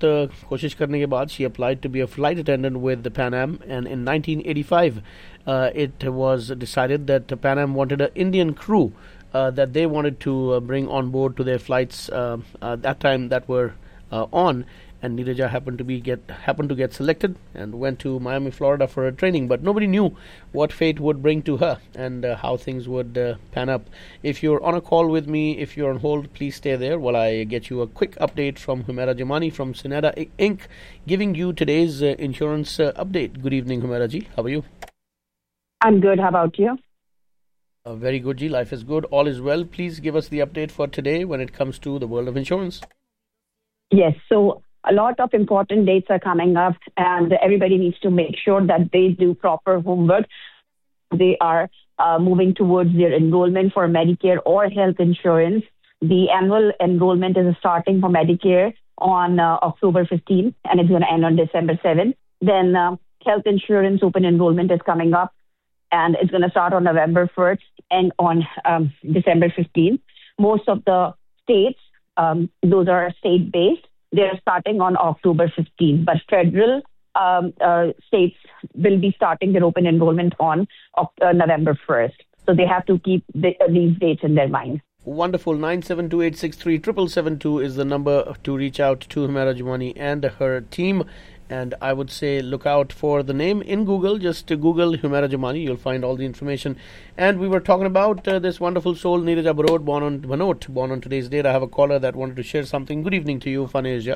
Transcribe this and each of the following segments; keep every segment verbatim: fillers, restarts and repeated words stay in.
बहुत कोशिश करने के बाद she applied to be a flight attendant with the Pan Am, and in nineteen eighty-five uh, it was decided that Pan Am wanted an Indian crew uh, that they wanted to uh, bring on board to their flights uh, uh, that time that were uh, on. And Neeraja happened to be get happened to get selected and went to Miami, Florida for a training. But nobody knew what fate would bring to her and uh, how things would uh, pan up. If you're on a call with me, if you're on hold, please stay there while I get you a quick update from Humaira Jamani from Sinada Incorporated, giving you today's uh, insurance uh, update. Good evening, Humaira ji. How are you? I'm good. How about you? Uh, very good, ji. Life is good. All is well. Please give us the update for today when it comes to the world of insurance. Yes. So a lot of important dates are coming up, and everybody needs to make sure that they do proper homework. They are uh, moving towards their enrollment for Medicare or health insurance. The annual enrollment is starting for Medicare on uh, October fifteenth, and it's going to end on December seventh. Then uh, health insurance open enrollment is coming up, and it's going to start on November first and on um, December fifteenth. Most of the states, um, those are state-based, they're starting on October fifteenth, but federal um, uh, states will be starting their open enrollment on uh, November first. So they have to keep the, uh, these dates in their mind. Wonderful. nine seven two eight six three seven seven seven two is the number to reach out to Humaira Jamani and her team. And I would say look out for the name in Google. Just Google Humaira Jamani. You'll find all the information. And we were talking about uh, this wonderful soul, Neeraja Barot, born on Bhanot, born on today's date. I have a caller that wanted to share something. Good evening to you, Fun Asia.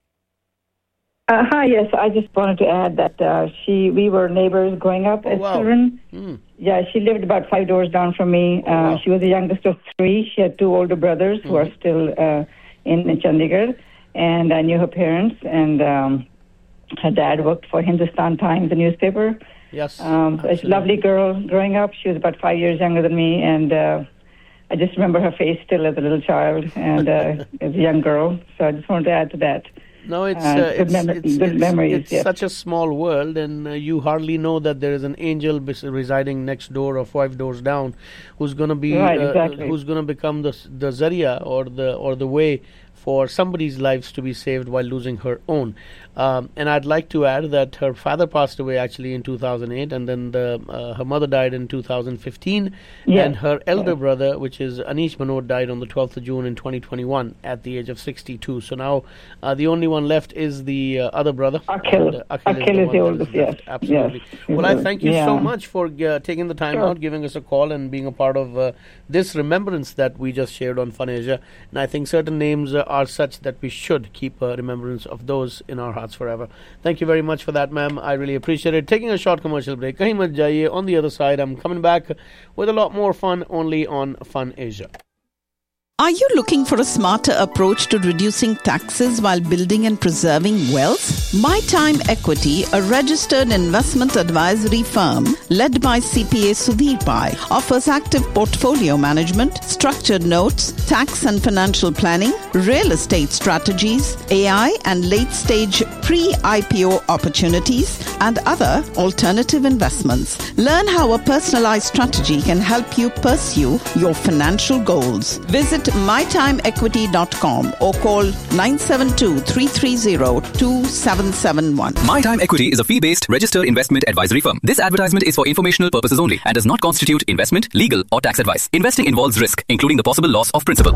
Uh, hi, yes. I just wanted to add that uh, she, we were neighbors growing up oh, as wow. children. Mm. Yeah, she lived about five doors down from me. Uh, oh, wow. She was the youngest of three. She had two older brothers mm-hmm. who are still uh, in, in Chandigarh, and I knew her parents. And um, her dad worked for Hindustan Times, the newspaper. Yes, um, a lovely girl growing up. She was about five years younger than me, and uh, I just remember her face still as a little child and uh, as a young girl. So I just wanted to add to that. No, it's uh, uh, good, it's, mem- it's, good it's, memories. it's yes. such a small world, and uh, you hardly know that there is an angel bes- residing next door or five doors down, who's going to be right, uh, exactly. who's going to become the the zaria or the or the way for somebody's lives to be saved while losing her own. Um, and I'd like to add that her father passed away actually in two thousand eight, and then the, uh, her mother died in two thousand fifteen, yes. and her elder yes. brother, which is Anish Manod, died on the twelfth of June in twenty twenty-one at the age of sixty-two. So now uh, the only one left is the uh, other brother. Akhil. And, uh, Akhil, Akhil is the, is the one oldest, that is left. yes. Absolutely. Yes. Well, I thank you yeah. so much for uh, taking the time sure. out, giving us a call, and being a part of uh, this remembrance that we just shared on Fun Asia. And I think certain names uh, are such that we should keep a remembrance of those in our hearts forever. Thank you very much for that, ma'am. I really appreciate it. Taking a short commercial break. Kahin mat jaiye. On the other side, I'm coming back with a lot more fun only on Fun Asia. Are you looking for a smarter approach to reducing taxes while building and preserving wealth? My Time Equity, a registered investment advisory firm led by C P A Sudhir Pai, offers active portfolio management, structured notes, tax and financial planning, real estate strategies, A I and late-stage pre-I P O opportunities, and other alternative investments. Learn how a personalized strategy can help you pursue your financial goals. Visit my time equity dot com or call nine seven two, three three zero, two seven seven one. My Time Equity is a fee-based registered investment advisory firm. This advertisement is for informational purposes only and does not constitute investment, legal or tax advice. Investing involves risk, including the possible loss of principal.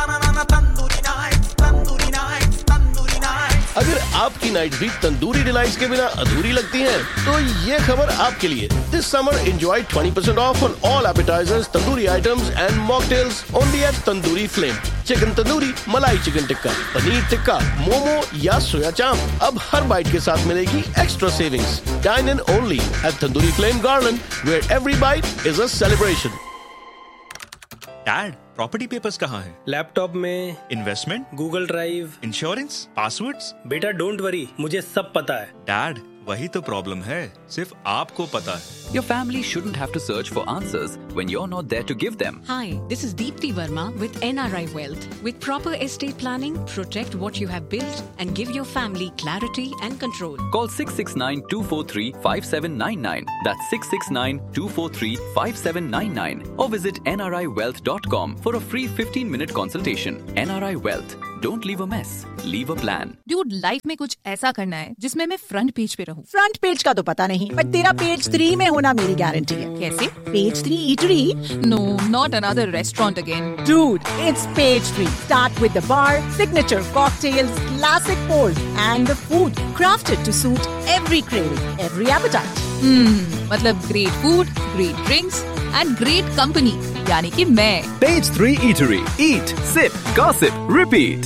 अगर आपकी night भी tandoori delights के बिना अधूरी लगती है, तो ये खबर आपके लिए. This summer enjoy twenty percent off on all appetizers, tandoori items and mocktails only at Tandoori Flame. Chicken tandoori, मलाई चिकन टिक्का, पनीर टिक्का, मोमो या सोया चांप. अब हर बाइट के साथ मिलेगी extra savings. Dine in only at Tandoori Flame Garland, where every bite is a celebration. Dad, property papers कहाँ हैं? Laptop में. Investment, Google drive, insurance, passwords. बेटा डोंट वरी, मुझे सब पता है. डैड, वही तो प्रॉब्लम है, सिर्फ आपको पता है। Your family shouldn't have to search for answers when you're not there to give them. Hi, this is Deepti Verma with N R I Wealth. With proper estate planning, protect what you have built and give your family clarity and control. Call six six nine, two four three, five seven nine nine. That's six six nine, two four three, five seven nine nine. Or visit N R I wealth dot com for a free fifteen minute consultation. N R I Wealth. Don't leave a mess. Leave a plan. Dude, life में कुछ ऐसा करना है जिसमें मैं front page पे रहूं। Front page का तो पता नहीं, पर तेरा पेज थ्री में होना मेरी गारंटी है। कैसे? Page three eatery? No, not another restaurant again. Dude, it's page three. Start with the bar, signature cocktails, classic pours, and the food crafted to suit every craving, every appetite. Hmm, मतलब great food, great drinks, and great company. यानी कि मैं। Page three Eatery. Eat, sip, gossip, repeat.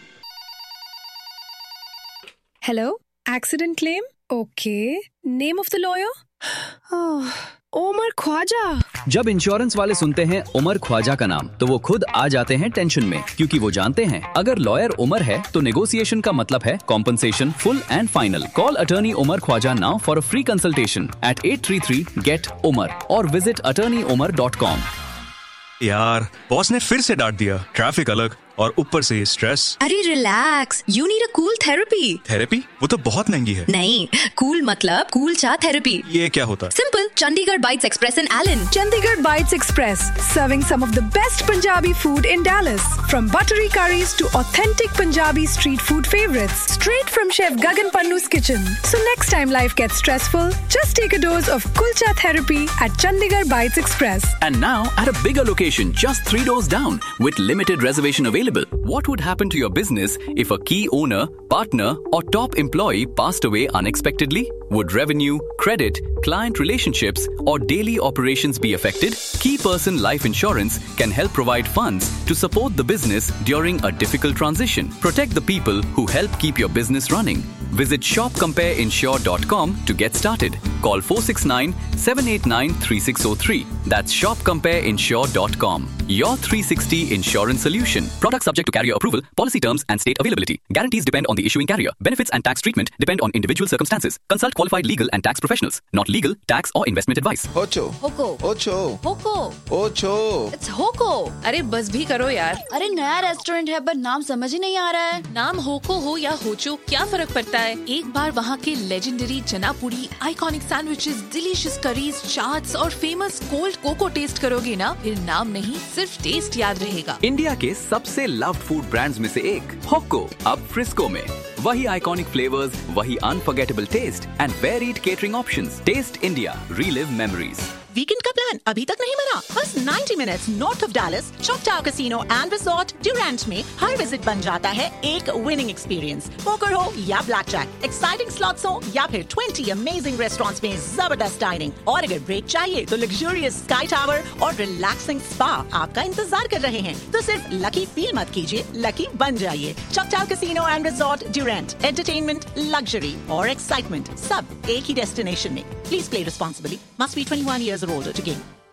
Hello? Accident claim? Okay. Name of the lawyer? Oh, Umar Khwaja. जब insurance वाले सुनते हैं उमर ख्वाजा का नाम, तो वो खुद आ जाते हैं टेंशन में, क्योंकि वो जानते हैं अगर लॉयर उमर है तो नेगोशिएशन का मतलब है compensation full and final. Call attorney Umar Khwaja now for a free consultation eight eight three three get Umar और visit attorney Umar dot com. यार, बॉस ने फिर से डांट दिया। ट्रैफिक अलग और ऊपर से ये स्ट्रेस। अरे relax, you need a cool therapy. Therapy? वो तो बहुत महंगी है। नहीं, कूल मतलब कूल चा थेरेपी। ये क्या होता है? Simple, Chandigarh bytes express in Elon. Chandigarh Bites Express, serving some of the best Punjabi food in Dallas. From buttery curries to authentic Punjabi street food favorites. Straight from Chef Gagan Pannu's kitchen. So next time life gets stressful, just take a dose of Kulcha therapy at Chandigarh Bites Express. And now at a bigger location, just three doors down, with limited reservation available. What would happen to your business if a key owner, partner, or top employee passed away unexpectedly? Would revenue, credit, client relationships, or daily operations be affected? Key Person Life Insurance can help provide funds to support the business during a difficult transition. Protect the people who help keep your business running. Visit shop compare insure dot com to get started. Call four six nine, seven eight nine, three six zero three. That's shop compare insure dot com. Your three sixty insurance solution. Product subject to carrier approval. Policy terms and state availability. Guarantees depend on the issuing carrier. Benefits and tax treatment depend on individual circumstances. Consult qualified legal and tax professionals. Not legal, tax or investment advice. Hocho. Hoko. Ocho. Hoko. Ocho. It's Hoko. अरे बस भी करो यार। अरे नया restaurant है पर नाम समझ ही नहीं आ रहा है। नाम होको हो या होचो, क्या फर्क पड़ता है? एक बार वहाँ के लेजेंडरी चना पूरी, iconic sandwiches, delicious curries, chaats और फेमस कोल्ड कोको टेस्ट करोगे ना, फिर नाम नहीं सिर्फ टेस्ट याद रहेगा। इंडिया के सबसे लव्ड फूड ब्रांड्स में से एक होको अब फ्रिस्को में। वही आइकॉनिक फ्लेवर्स, वही unforgettable test and varied catering options. Test India, relive memories. Weekend का प्लान अभी तक नहीं बना? बस ninety minutes north of Dallas, चॉकटाउ casino and resort Durand में हर विजिट बन जाता है एक विनिंग एक्सपीरियंस। पोकर हो या ब्लैक जैक, एक्साइटिंग स्लॉट्स हो या फिर ट्वेंटी अमेजिंग रेस्टोरेंट्स में जबरदस्त डाइनिंग। और अगर ब्रेक चाहिए तो लग्जूरियस स्काई टावर और रिलैक्सिंग स्पा आपका इंतजार कर रहे हैं। तो सिर्फ लकी फील मत कीजिए, लकी बन जाइए। चॉकटाउ casino and resort Durand, entertainment, luxury और एक्साइटमेंट सब एक ही डेस्टिनेशन में। Please play responsibly. Must be twenty-one years or older to game.